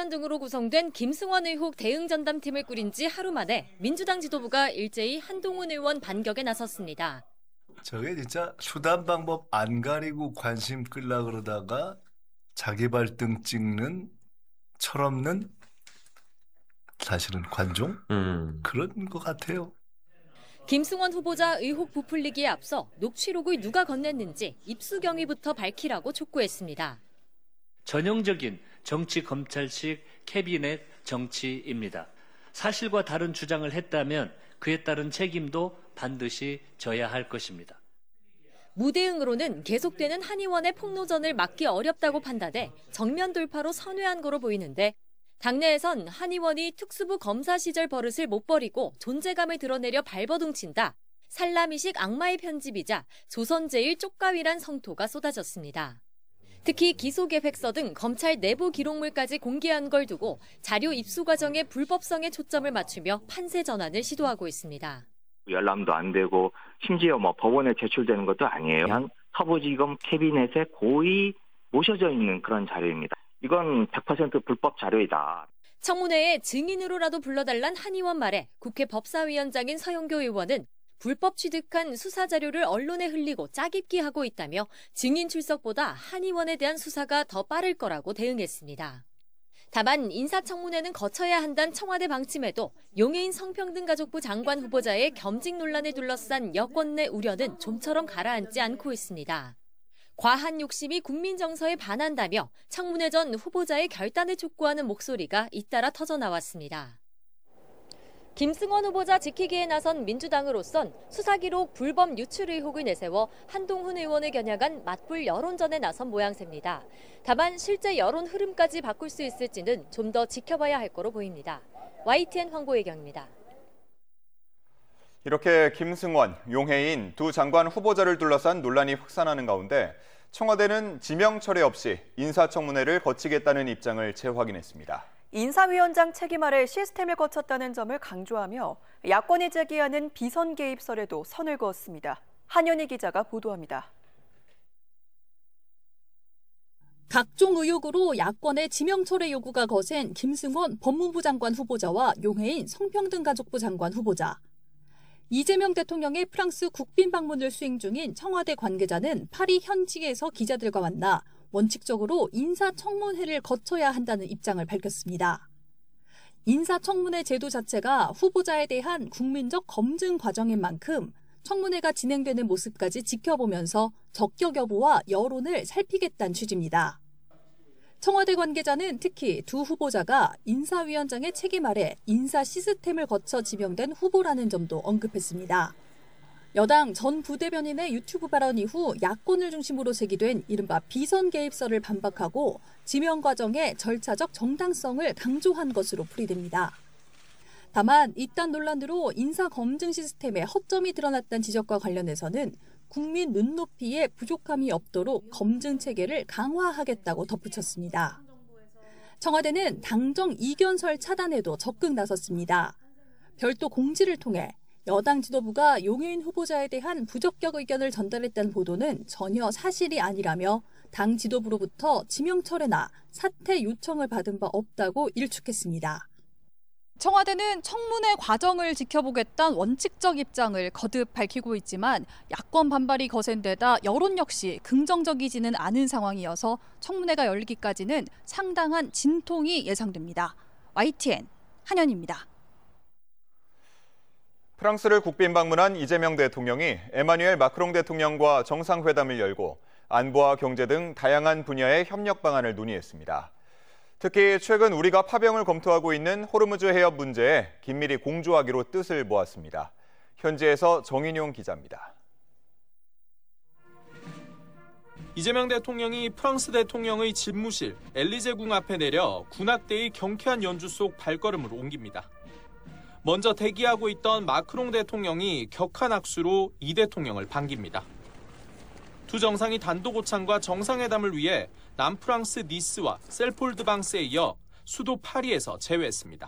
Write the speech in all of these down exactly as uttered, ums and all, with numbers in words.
김기현 등으로 구성된 김승원 의혹 대응전담팀을 꾸린 지 하루 만에 민주당 지도부가 일제히 한동훈 의원 반격에 나섰습니다. 저게 진짜 수단 방법 안 가리고 관심 끌라 그러다가 자기 발등 찍는 철없는 사실은 관종? 음. 그런 것 같아요. 김승원 후보자 의혹 부풀리기에 앞서 녹취록을 누가 건넸는지 입수 경위부터 밝히라고 촉구했습니다. 전형적인 정치 검찰식 캐비넷 정치입니다. 사실과 다른 주장을 했다면 그에 따른 책임도 반드시 져야 할 것입니다. 무대응으로는 계속되는 한의원의 폭로전을 막기 어렵다고 판단해 정면 돌파로 선회한 거로 보이는데 당내에선 한의원이 특수부 검사 시절 버릇을 못 버리고 존재감을 드러내려 발버둥친다. 살라미식 악마의 편집이자 조선제일 쪽가위란 성토가 쏟아졌습니다. 특히 기소계획서 등 검찰 내부 기록물까지 공개한 걸 두고 자료 입수 과정의 불법성에 초점을 맞추며 판세 전환을 시도하고 있습니다. 열람도 안 되고 심지어 뭐 법원에 제출되는 것도 아니에요. 그냥 서부지검 캐비넷에 고의 모셔져 있는 그런 자료입니다. 이건 백 퍼센트 불법 자료이다. 청문회에 증인으로라도 불러달란 한의원 말에 국회 법사위원장인 서영교 의원은 불법 취득한 수사 자료를 언론에 흘리고 짜깁기 하고 있다며 증인 출석보다 한의원에 대한 수사가 더 빠를 거라고 대응했습니다. 다만 인사청문회는 거쳐야 한다는 청와대 방침에도 용해인 성평등가족부 장관 후보자의 겸직 논란에 둘러싼 여권 내 우려는 좀처럼 가라앉지 않고 있습니다. 과한 욕심이 국민 정서에 반한다며 청문회 전 후보자의 결단을 촉구하는 목소리가 잇따라 터져나왔습니다. 김승원 후보자 지키기에 나선 민주당으로선 수사기록 불법 유출 의혹을 내세워 한동훈 의원을 겨냥한 맞불 여론전에 나선 모양새입니다. 다만 실제 여론 흐름까지 바꿀 수 있을지는 좀 더 지켜봐야 할 거로 보입니다. 와이티엔 황보혜경입니다. 이렇게 김승원, 용해인 두 장관 후보자를 둘러싼 논란이 확산하는 가운데 청와대는 지명 철회 없이 인사청문회를 거치겠다는 입장을 재확인했습니다. 인사위원장 책임 아래 시스템을 거쳤다는 점을 강조하며 야권이 제기하는 비선 개입설에도 선을 그었습니다. 한현희 기자가 보도합니다. 각종 의혹으로 야권의 지명 철회 요구가 거센 김승원 법무부 장관 후보자와 용해인 성평등가족부 장관 후보자. 이재명 대통령의 프랑스 국빈 방문을 수행 중인 청와대 관계자는 파리 현지에서 기자들과 만나 원칙적으로 인사청문회를 거쳐야 한다는 입장을 밝혔습니다. 인사청문회 제도 자체가 후보자에 대한 국민적 검증 과정인 만큼 청문회가 진행되는 모습까지 지켜보면서 적격 여부와 여론을 살피겠다는 취지입니다. 청와대 관계자는 특히 두 후보자가 인사위원장의 책임 아래 인사 시스템을 거쳐 지명된 후보라는 점도 언급했습니다. 여당 전 부대변인의 유튜브 발언 이후 야권을 중심으로 제기된 이른바 비선 개입설을 반박하고 지명 과정의 절차적 정당성을 강조한 것으로 풀이됩니다. 다만 이딴 논란으로 인사 검증 시스템에 허점이 드러났다는 지적과 관련해서는 국민 눈높이에 부족함이 없도록 검증 체계를 강화하겠다고 덧붙였습니다. 청와대는 당정 이견설 차단에도 적극 나섰습니다. 별도 공지를 통해 여당 지도부가 용해인 후보자에 대한 부적격 의견을 전달했다는 보도는 전혀 사실이 아니라며 당 지도부로부터 지명 철회나 사퇴 요청을 받은 바 없다고 일축했습니다. 청와대는 청문회 과정을 지켜보겠다는 원칙적 입장을 거듭 밝히고 있지만 야권 반발이 거센 데다 여론 역시 긍정적이지는 않은 상황이어서 청문회가 열리기까지는 상당한 진통이 예상됩니다. 와이티엔 한현입니다. 프랑스를 국빈 방문한 이재명 대통령이 에마뉘엘 마크롱 대통령과 정상회담을 열고 안보와 경제 등 다양한 분야의 협력 방안을 논의했습니다. 특히 최근 우리가 파병을 검토하고 있는 호르무즈 해협 문제에 긴밀히 공조하기로 뜻을 모았습니다. 현지에서 정인용 기자입니다. 이재명 대통령이 프랑스 대통령의 집무실 엘리제궁 앞에 내려 군악대의 경쾌한 연주 속 발걸음을 옮깁니다. 먼저 대기하고 있던 마크롱 대통령이 격한 악수로 이 대통령을 반깁니다. 두 정상이 단독 오찬과 정상회담을 위해 남프랑스 니스와 셀폴드방스에 이어 수도 파리에서 재회했습니다.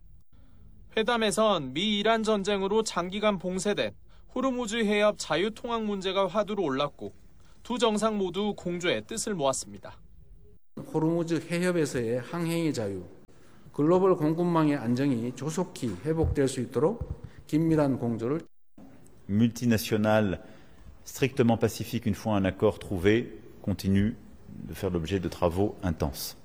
회담에선 미-이란 전쟁으로 장기간 봉쇄된 호르무즈 해협 자유통항 문제가 화두로 올랐고 두 정상 모두 공조의 뜻을 모았습니다. 호르무즈 해협에서의 항행의 자유, 글로벌 공급망의 안정이 조속히 회복될 수 있도록 긴밀한 공조를 multinationale strictement pacifique une fois un accord trouvé continue de faire l'objet de travaux intenses.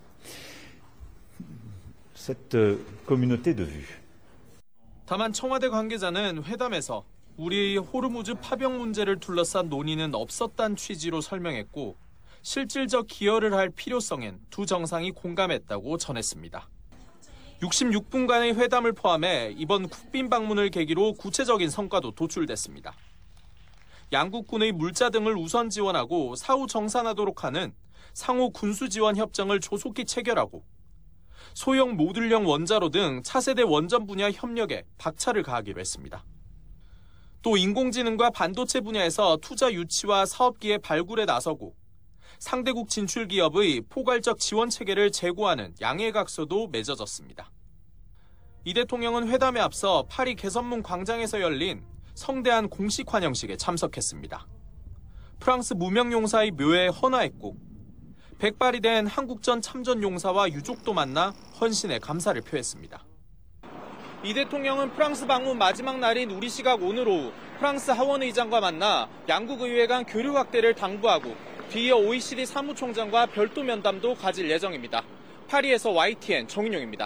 Cette communauté de vue. 다만 청와대 관계자는 회담에서 우리의 호르무즈 파병 문제를 둘러싼 논의는 없었다는 취지로 설명했고 실질적 기여를 할 필요성엔 두 정상이 공감했다고 전했습니다. 육십육 분간의 회담을 포함해 이번 국빈 방문을 계기로 구체적인 성과도 도출됐습니다. 양국군의 물자 등을 우선 지원하고 사후 정산하도록 하는 상호 군수 지원 협정을 조속히 체결하고 소형 모듈형 원자로 등 차세대 원전 분야 협력에 박차를 가하기로 했습니다. 또 인공지능과 반도체 분야에서 투자 유치와 사업기회 발굴에 나서고 상대국 진출 기업의 포괄적 지원 체계를 제고하는 양해각서도 맺어졌습니다. 이 대통령은 회담에 앞서 파리 개선문 광장에서 열린 성대한 공식 환영식에 참석했습니다. 프랑스 무명용사의 묘에 헌화했고 백발이 된 한국전 참전 용사와 유족도 만나 헌신의 감사를 표했습니다. 이 대통령은 프랑스 방문 마지막 날인 우리 시각 오늘 오후 프랑스 하원 의장과 만나 양국 의회 간 교류 확대를 당부하고 뒤이어 오이시디 사무총장과 별도 면담도 가질 예정입니다. 파리에서 와이티엔 정인용입니다.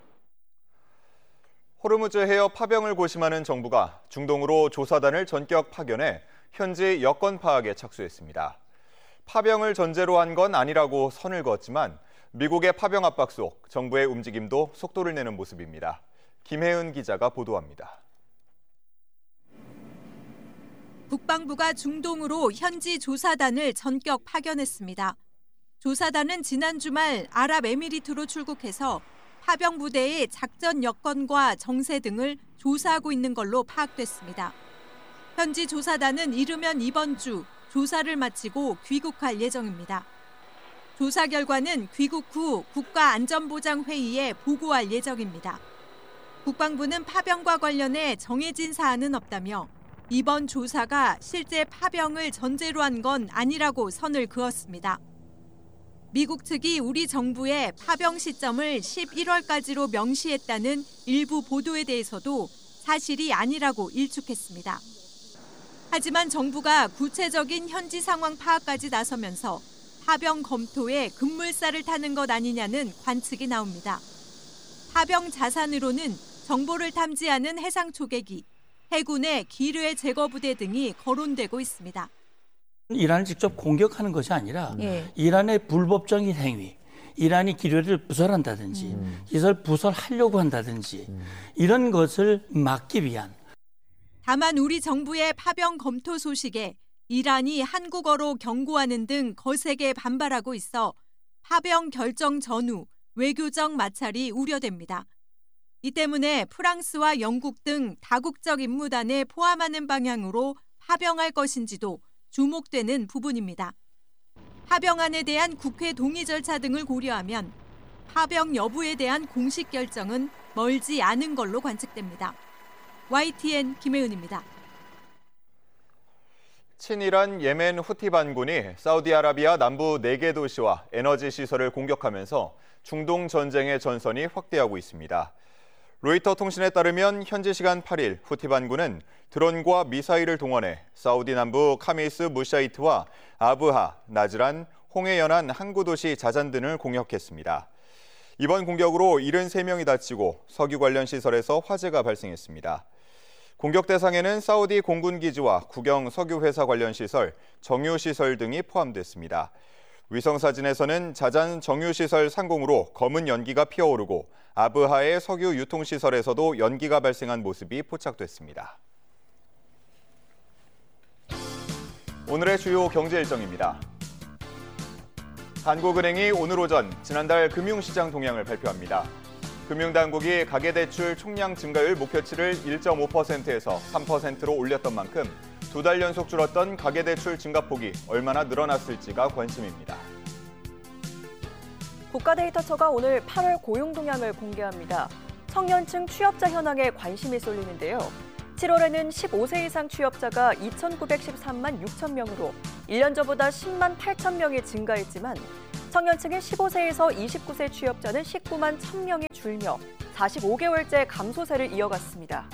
호르무즈 해협 파병을 고심하는 정부가 중동으로 조사단을 전격 파견해 현지 여건 파악에 착수했습니다. 파병을 전제로 한 건 아니라고 선을 그었지만 미국의 파병 압박 속 정부의 움직임도 속도를 내는 모습입니다. 김혜은 기자가 보도합니다. 국방부가 중동으로 현지 조사단을 전격 파견했습니다. 조사단은 지난 주말 아랍에미리트로 출국해서 파병 부대의 작전 여건과 정세 등을 조사하고 있는 걸로 파악됐습니다. 현지 조사단은 이르면 이번 주 조사를 마치고 귀국할 예정입니다. 조사 결과는 귀국 후 국가안전보장회의에 보고할 예정입니다. 국방부는 파병과 관련해 정해진 사안은 없다며 이번 조사가 실제 파병을 전제로 한 건 아니라고 선을 그었습니다. 미국 측이 우리 정부의 파병 시점을 십일월까지로 명시했다는 일부 보도에 대해서도 사실이 아니라고 일축했습니다. 하지만 정부가 구체적인 현지 상황 파악까지 나서면서 파병 검토에 급물살을 타는 것 아니냐는 관측이 나옵니다. 파병 자산으로는 정보를 탐지하는 해상 초계기, 해군의 기뢰 제거 부대 등이 거론되고 있습니다. 이란을 직접 공격하는 것이 아니라 예. 이란의 불법적인 행위, 이란이 기뢰를 부설한다든지 음. 이걸 부설하려고 한다든지 음. 이런 것을 막기 위한. 다만 우리 정부의 파병 검토 소식에 이란이 한국어로 경고하는 등 거세게 반발하고 있어 파병 결정 전후 외교적 마찰이 우려됩니다. 이 때문에 프랑스와 영국 등 다국적 임무단에 포함하는 방향으로 파병할 것인지도 주목되는 부분입니다. 파병안에 대한 국회 동의 절차 등을 고려하면 파병 여부에 대한 공식 결정은 멀지 않은 걸로 관측됩니다. 와이티엔 김혜은입니다. 친이란 예멘 후티 반군이 사우디아라비아 남부 네 개 도시와 에너지 시설을 공격하면서 중동 전쟁의 전선이 확대하고 있습니다. 로이터 통신에 따르면 현지 시간 팔 일 후티 반군은 드론과 미사일을 동원해 사우디 남부 카미스 무샤이트와 아브하, 나즈란, 홍해 연안 항구 도시 자잔 등을 공격했습니다. 이번 공격으로 칠십삼 명이 다치고 석유 관련 시설에서 화재가 발생했습니다. 공격 대상에는 사우디 공군 기지와 국영 석유 회사 관련 시설, 정유 시설 등이 포함됐습니다. 위성 사진에서는 자잔 정유 시설 상공으로 검은 연기가 피어오르고 아브하의 석유 유통 시설에서도 연기가 발생한 모습이 포착됐습니다. 오늘의 주요 경제 일정입니다. 한국은행이 오늘 오전 지난달 금융시장 동향을 발표합니다. 금융당국이 가계대출 총량 증가율 목표치를 일 점 오 퍼센트에서 삼 퍼센트로 올렸던 만큼 두 달 연속 줄었던 가계대출 증가폭이 얼마나 늘어났을지가 관심입니다. 국가데이터처가 오늘 팔월 고용 동향을 공개합니다. 청년층 취업자 현황에 관심이 쏠리는데요. 칠월에는 십오 세 이상 취업자가 이천구백십삼만 육천 명으로 일 년 전보다 십만 팔천 명이 증가했지만 청년층의 십오 세에서 이십구 세 취업자는 십구만 천 명이 줄며 사십오 개월째 감소세를 이어갔습니다.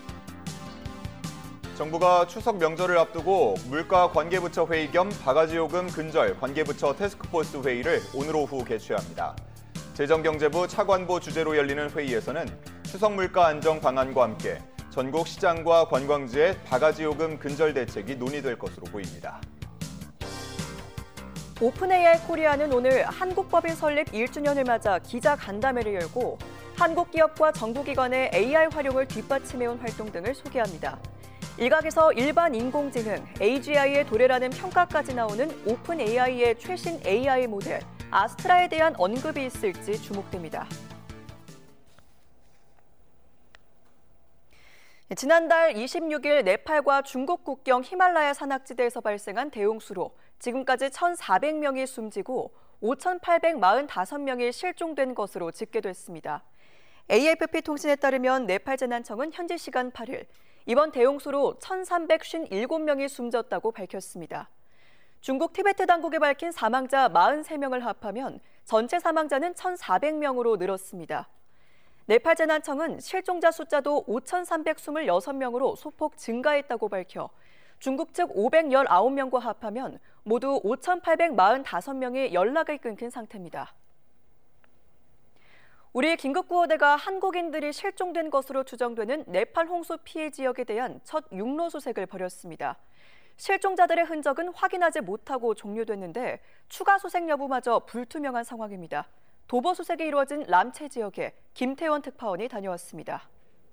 정부가 추석 명절을 앞두고 물가 관계부처 회의 겸 바가지 요금 근절 관계부처 태스크포스 회의를 오늘 오후 개최합니다. 재정경제부 차관보 주재로 열리는 회의에서는 추석 물가 안정 방안과 함께 전국 시장과 관광지의 바가지 요금 근절 대책이 논의될 것으로 보입니다. 오픈에이아이 코리아는 오늘 한국법인 설립 일 주년을 맞아 기자 간담회를 열고 한국 기업과 정부기관의 에이아이 활용을 뒷받침해온 활동 등을 소개합니다. 일각에서 일반 인공지능, 에이지아이의 도래라는 평가까지 나오는 오픈에이아이의 최신 에이아이 모델 아스트라에 대한 언급이 있을지 주목됩니다. 지난달 이십육 일 네팔과 중국 국경 히말라야 산악지대에서 발생한 대홍수로 지금까지 천사백 명이 숨지고 오천팔백사십오 명이 실종된 것으로 집계됐습니다. 에이에프피 통신에 따르면 네팔 재난청은 현지 시간 팔 일 이번 대홍수로 천삼백오십칠 명이 숨졌다고 밝혔습니다. 중국 티베트 당국이 밝힌 사망자 사십삼 명을 합하면 전체 사망자는 천사백 명으로 늘었습니다. 네팔 재난청은 실종자 숫자도 오천삼백이십육 명으로 소폭 증가했다고 밝혀 중국 측 오백십구 명과 합하면 모두 오천팔백사십오 명이 연락을 끊긴 상태입니다. 우리 긴급구호대가 한국인들이 실종된 것으로 추정되는 네팔 홍수 피해 지역에 대한 첫 육로 수색을 벌였습니다. 실종자들의 흔적은 확인하지 못하고 종료됐는데 추가 수색 여부마저 불투명한 상황입니다. 도보 수색이 이루어진 람체 지역에 김태원 특파원이 다녀왔습니다.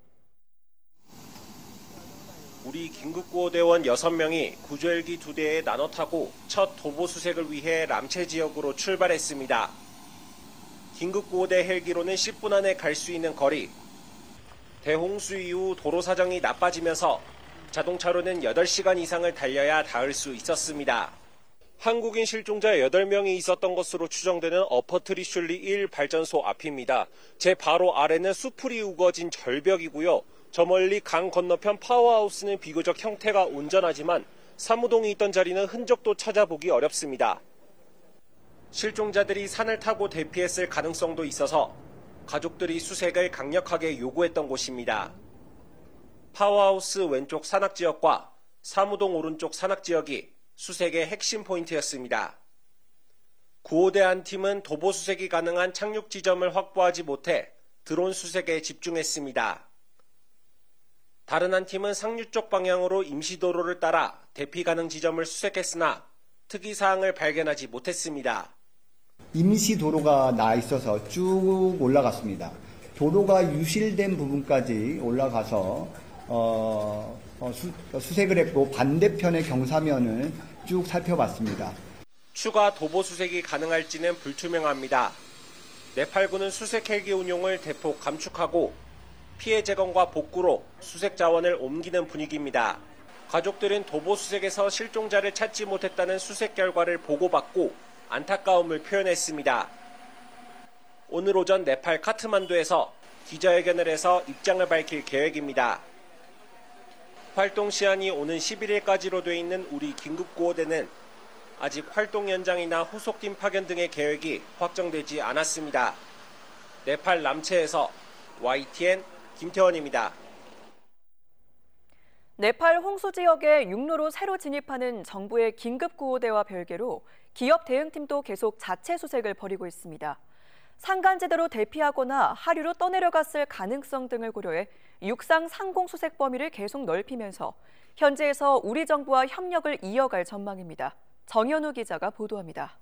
우리 긴급구호대원 여섯 명이 구조헬기 두 대에 나눠 타고 첫 도보 수색을 위해 람체 지역으로 출발했습니다. 긴급구호대 헬기로는 십 분 안에 갈 수 있는 거리. 대홍수 이후 도로 사정이 나빠지면서 자동차로는 여덟 시간 이상을 달려야 닿을 수 있었습니다. 한국인 실종자 여덟 명이 있었던 것으로 추정되는 어퍼트리슐리 일 발전소 앞입니다. 제 바로 아래는 수풀이 우거진 절벽이고요. 저 멀리 강 건너편 파워하우스는 비교적 형태가 온전하지만 사무동이 있던 자리는 흔적도 찾아보기 어렵습니다. 실종자들이 산을 타고 대피했을 가능성도 있어서 가족들이 수색을 강력하게 요구했던 곳입니다. 파워하우스 왼쪽 산악지역과 사무동 오른쪽 산악지역이 수색의 핵심 포인트였습니다. 구호대 한 팀은 도보 수색이 가능한 착륙 지점을 확보하지 못해 드론 수색에 집중했습니다. 다른 한 팀은 상류 쪽 방향으로 임시도로를 따라 대피 가능 지점을 수색했으나 특이사항을 발견하지 못했습니다. 임시도로가 나 있어서 쭉 올라갔습니다. 도로가 유실된 부분까지 올라가서 어, 어, 수, 수색을 했고 반대편의 경사면을 쭉 살펴봤습니다. 추가 도보 수색이 가능할지는 불투명합니다. 네팔군은 수색 헬기 운용을 대폭 감축하고 피해 재건과 복구로 수색 자원을 옮기는 분위기입니다. 가족들은 도보 수색에서 실종자를 찾지 못했다는 수색 결과를 보고받고 안타까움을 표현했습니다. 오늘 오전 네팔 카트만두에서 기자회견을 해서 입장을 밝힐 계획입니다. 활동 시한이 오는 십일 일까지로 돼 있는 우리 긴급구호대는 아직 활동 연장이나 후속팀 파견 등의 계획이 확정되지 않았습니다. 네팔 람체에서 와이티엔 김태원입니다. 네팔 홍수 지역에 육로로 새로 진입하는 정부의 긴급구호대와 별개로 기업 대응팀도 계속 자체 수색을 벌이고 있습니다. 산간지대로 대피하거나 하류로 떠내려갔을 가능성 등을 고려해 육상 상공 수색 범위를 계속 넓히면서 현지에서 우리 정부와 협력을 이어갈 전망입니다. 정현우 기자가 보도합니다.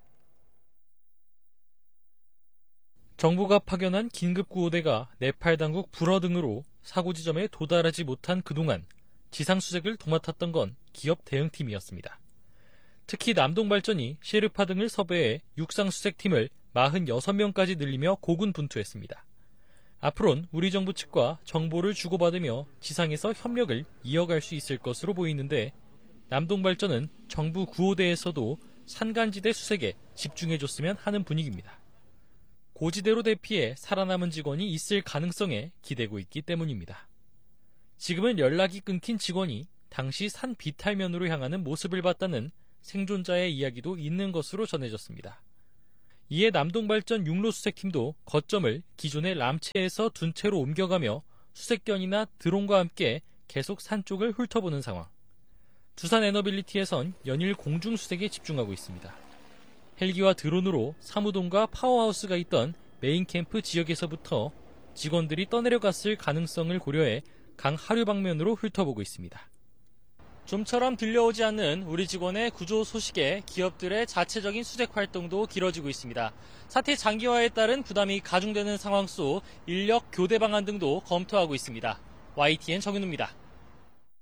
정부가 파견한 긴급구호대가 네팔 당국 불어 등으로 사고 지점에 도달하지 못한 그동안 지상수색을 도맡았던 건 기업 대응팀이었습니다. 특히 남동발전이 셰르파 등을 섭외해 육상수색팀을 사십육 명까지 늘리며 고군분투했습니다. 앞으론 우리 정부 측과 정보를 주고받으며 지상에서 협력을 이어갈 수 있을 것으로 보이는데 남동발전은 정부 구호대에서도 산간지대 수색에 집중해줬으면 하는 분위기입니다. 고지대로 대피해 살아남은 직원이 있을 가능성에 기대고 있기 때문입니다. 지금은 연락이 끊긴 직원이 당시 산 비탈면으로 향하는 모습을 봤다는 생존자의 이야기도 있는 것으로 전해졌습니다. 이에 남동발전 육로수색팀도 거점을 기존의 람체에서 둔 채로 옮겨가며 수색견이나 드론과 함께 계속 산 쪽을 훑어보는 상황. 두산 에너빌리티에선 연일 공중수색에 집중하고 있습니다. 헬기와 드론으로 사무동과 파워하우스가 있던 메인 캠프 지역에서부터 직원들이 떠내려갔을 가능성을 고려해 강 하류 방면으로 훑어보고 있습니다. 좀처럼 들려오지 않는 우리 직원의 구조 소식에 기업들의 자체적인 수색 활동도 길어지고 있습니다. 사태 장기화에 따른 부담이 가중되는 상황 속 인력 교대 방안 등도 검토하고 있습니다. 와이티엔 정윤우입니다.